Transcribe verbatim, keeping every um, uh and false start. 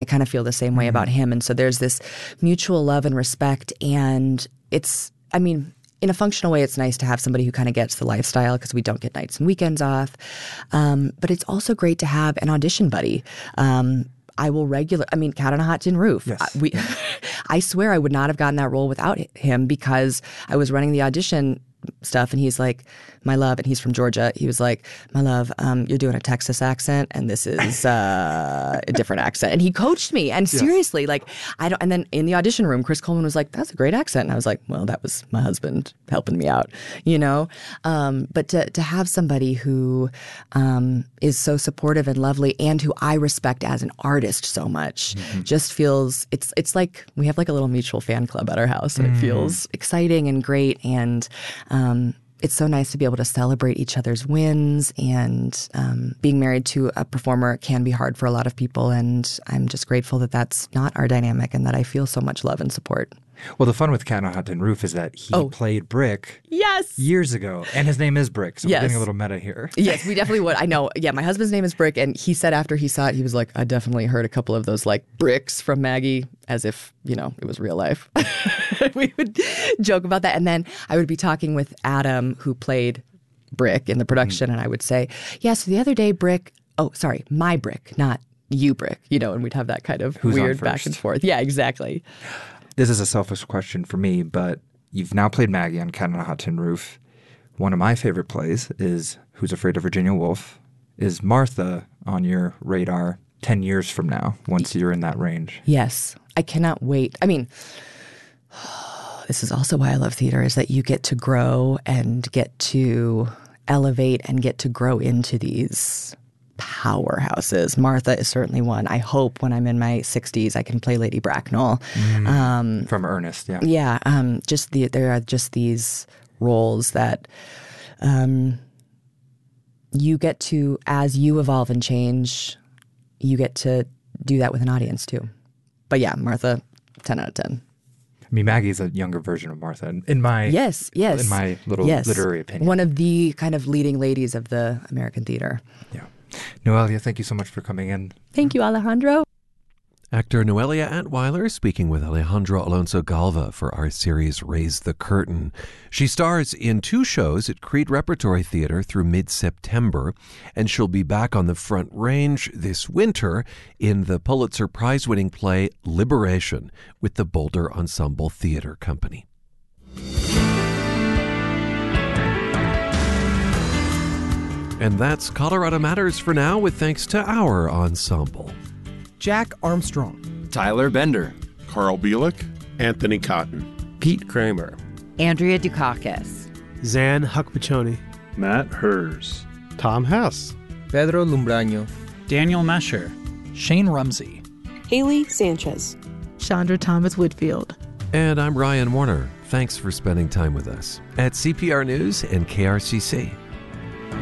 kind of feel the same way mm-hmm. about him. And so there's this mutual love and respect. And it's, I mean, in a functional way, it's nice to have somebody who kind of gets the lifestyle because we don't get nights and weekends off. Um, but it's also great to have an audition buddy. Um, I will regular. I mean, Cat on a Hot Tin Roof. Yes. I, we, I swear I would not have gotten that role without him because I was running the audition stuff and he's like, my love, and he's from Georgia. He was like, my love, um, you're doing a Texas accent and this is uh, a different accent. And he coached me. And Yes. seriously, like, I don't, and then in the audition room, Chris Coleman was like, that's a great accent. And I was like, well, that was my husband helping me out, you know? Um, but to, to have somebody who um, is so supportive and lovely and who I respect as an artist so much mm-hmm. just feels, it's, it's like we have like a little mutual fan club at our house and mm-hmm. it feels exciting and great. And, um, it's so nice to be able to celebrate each other's wins, and um, being married to a performer can be hard for a lot of people. And I'm just grateful that that's not our dynamic and that I feel so much love and support. Well, the fun with Cat on a Hot Tin Roof is that he oh. played Brick yes. years ago. And his name is Brick, so yes. we're getting a little meta here. Yes, we definitely would. I know. Yeah, my husband's name is Brick, and he said after he saw it, he was like, I definitely heard a couple of those like bricks from Maggie, as if, you know, it was real life. We would joke about that. And then I would be talking with Adam, who played Brick in the production, mm. and I would say, yeah, so the other day, Brick, oh, sorry, my Brick, not you, Brick, you know, and we'd have that kind of Who's weird back and forth. Yeah, exactly. This is a selfish question for me, but you've now played Maggie on Cat on a Hot Tin Roof. One of my favorite plays is Who's Afraid of Virginia Woolf. Is Martha on your radar ten years from now, once you're in that range? Yes. I cannot wait. I mean, this is also why I love theater, is that you get to grow and get to elevate and get to grow into these powerhouses. Martha is certainly one. I hope when I'm in my sixties I can play Lady Bracknell. Mm, um, from Ernest, yeah. Yeah. Um, just the there are just these roles that um, you get to, as you evolve and change, you get to do that with an audience too. But yeah, Martha, ten out of ten. I mean, Maggie's a younger version of Martha, in my yes, yes, in my little yes. literary opinion. One of the kind of leading ladies of the American theater. Yeah. Noelia, thank you so much for coming in. Thank you, Alejandro. Actor Noelia Antweiler speaking with Alejandro Alonso Galva for our series Raise the Curtain. She stars in two shows at Creed Repertory Theater through mid-September, and she'll be back on the Front Range this winter in the Pulitzer Prize-winning play Liberation with the Boulder Ensemble Theater Company. And that's Colorado Matters for now, with thanks to our ensemble. Jack Armstrong, Tyler Bender, Carl Bielek, Anthony Cotton, Pete Kramer, Andrea Dukakis, Zan Huckpachoni, Matt Hers, Tom Hess, Pedro Lumbraño, Daniel Mesher, Shane Rumsey, Haley Sanchez, Chandra Thomas Whitfield. And I'm Ryan Warner. Thanks for spending time with us at C P R News and K R C C.